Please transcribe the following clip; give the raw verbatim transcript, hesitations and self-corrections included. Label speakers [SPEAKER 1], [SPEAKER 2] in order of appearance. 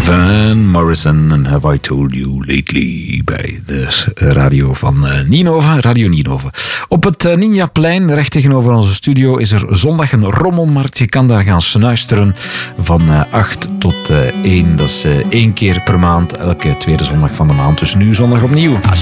[SPEAKER 1] Van Morrison en Have I Told You Lately bij de radio van uh, Ninove, Radio Ninove. Op het uh, Ninjaplein, recht tegenover onze studio, is er zondag een rommelmarkt. Je kan daar gaan snuisteren van uh, acht tot uh, één. Dat is uh, één keer per maand, elke tweede zondag van de maand. Dus nu zondag opnieuw.